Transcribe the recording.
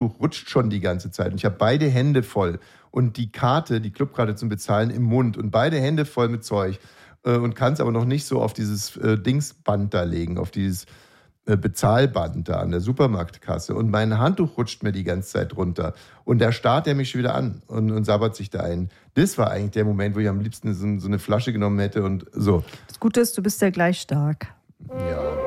Handtuch rutscht schon die ganze Zeit. Und ich habe beide Hände voll. Und die Clubkarte zum Bezahlen im Mund. Und beide Hände voll mit Zeug. Und kann es aber noch nicht so auf dieses Dingsband da legen, auf dieses Bezahlband da an der Supermarktkasse. Und mein Handtuch rutscht mir die ganze Zeit runter. Und da starrt er mich schon wieder an und sabbert sich da ein. Das war eigentlich der Moment, wo ich am liebsten so eine Flasche genommen hätte und so. Das Gute ist, du bist ja gleich stark. Ja.